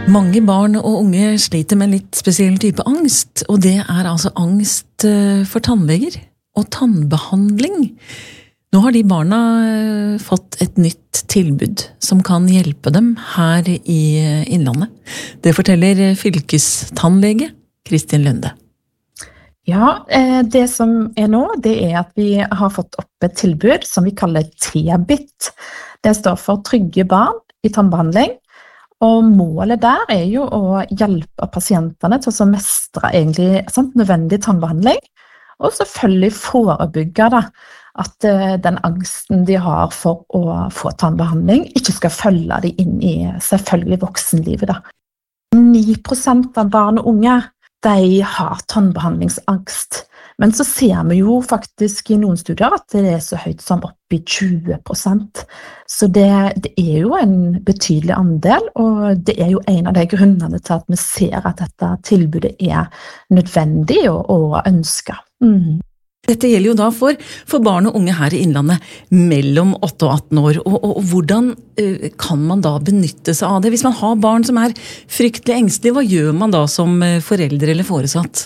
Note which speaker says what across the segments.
Speaker 1: Mange barn og unge sliter med en litt spesiell type angst, og det er altså angst for tannleger og tannbehandling. Nå har de barna fått et nytt tilbud som kan hjelpe dem her i Innlandet. Det forteller fylkestannlege Kristin Lunde.
Speaker 2: Ja, det som nå, det at vi har fått opp et tilbud som vi kaller TBIT. Det står for Trygge barn i tannbehandling. Og målet der jo å hjelpe pasientene til å mestre egentlig nødvendig tannbehandling, og selvfølgelig forebygge at den angsten de har for å få tannbehandling ikke skal følge de inn i selvfølgelig voksenlivet. 9% av barn og unge de har tannbehandlingsangst, men så ser vi jo faktisk i noen studier at det så høyt som opp i 20%. Så det jo en betydelig andel, og det jo en av de grunnene til at vi ser at dette tilbudet nødvendig og ønsket.
Speaker 1: Dette gjelder jo da for barn og unge her i Innlandet mellom 8 og 18 år, og hvordan kan man da benytte seg av det? Hvis man har barn som fryktelig engstelige, hva gjør man da som forelder eller foresatt?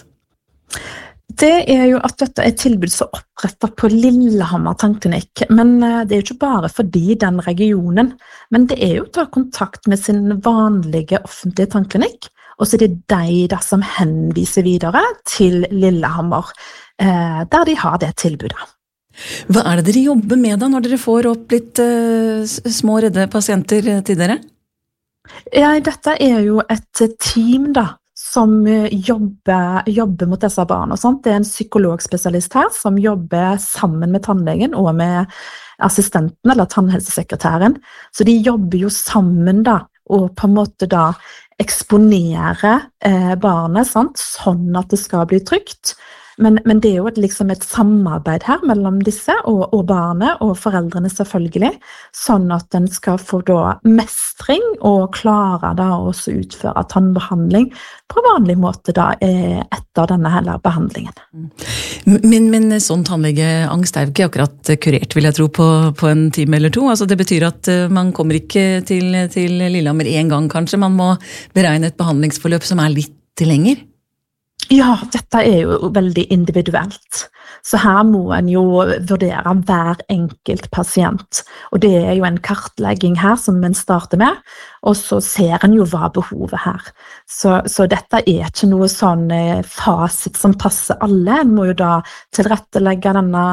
Speaker 2: Det jo at dette et tilbud som opprettet på Lillehammer tannklinikk, men det jo ikke bare fordi den regionen, men det jo å ta kontakt med sin vanlige offentlige tannklinikk, og så det de som henviser videre til Lillehammer, der de har det tilbudet.
Speaker 1: Hva det dere jobber med da, når dere får opp litt små redde pasienter til dere?
Speaker 2: Ja, dette jo et team da, som jobber mot disse barna. Det en psykologspesialist her som jobber sammen med tannlegen og med assistenten eller tannhelsesekretæren. Så de jobber jo sammen da, og på en måte da eksponere barnet, sånn at det skal bli trygt. Men det jo liksom et samarbeid her mellom disse og barnet og foreldrene selvfølgelig, sånn at den skal få da mestring og klare da også utføre tannbehandling på vanlig måte da etter denne hele behandlingen.
Speaker 1: Men sånn tannlegeangst jo ikke akkurat kurert, vil jeg tro, på en time eller to. Altså det betyr at man kommer ikke til Lillehammer en gang kanskje, man må beregne et behandlingsforløp som litt lenger.
Speaker 2: Ja, dette jo veldig individuelt. Så her må en jo vurdere hver enkelt pasient. Og det jo en kartlegging her som en starter med, og så ser en jo hva behovet her. Så dette ikke noe sånn fasit som passer alle. En må jo da tilrettelegge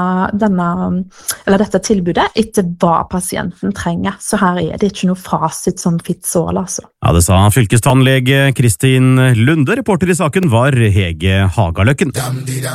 Speaker 2: dette tilbudet etter hva pasienten trenger. Så her det ikke noe fasit som fits all, altså.
Speaker 3: Ja, det sa fylkestannlege Kristin Lunde. Reporter i saken var Hege Hagaløkken.